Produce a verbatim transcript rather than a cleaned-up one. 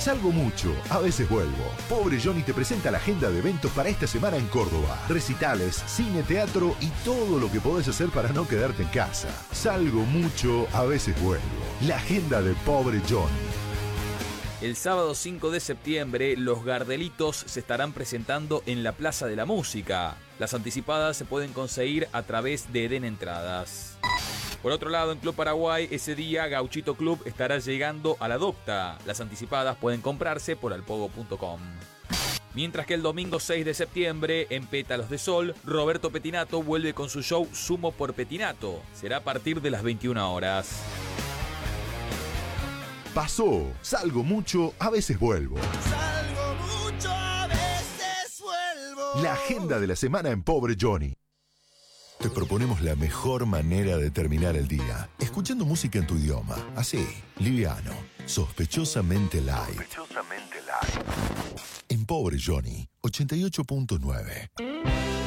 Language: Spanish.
Salgo mucho, a veces vuelvo. Pobre Johnny te presenta la agenda de eventos para esta semana en Córdoba. Recitales, cine, teatro y todo lo que podés hacer para no quedarte en casa. Salgo mucho, a veces vuelvo. La agenda de Pobre Johnny. El sábado cinco de septiembre, los Gardelitos se estarán presentando en la Plaza de la Música. Las anticipadas se pueden conseguir a través de Eden Entradas. Por otro lado, en Club Paraguay, ese día Gauchito Club estará llegando a la Docta. Las anticipadas pueden comprarse por alpogo punto com. Mientras que el domingo seis de septiembre, en Pétalos de Sol, Roberto Petinato vuelve con su show Sumo por Petinato. Será a partir de las veintiuna horas. Pasó, salgo mucho, a veces vuelvo. Salgo mucho, a veces vuelvo. La agenda de la semana en Pobre Johnny. Te proponemos la mejor manera de terminar el día, escuchando música en tu idioma, así, liviano, sospechosamente light. Sospechosamente light. En Pobre Johnny, ochenta y ocho punto nueve.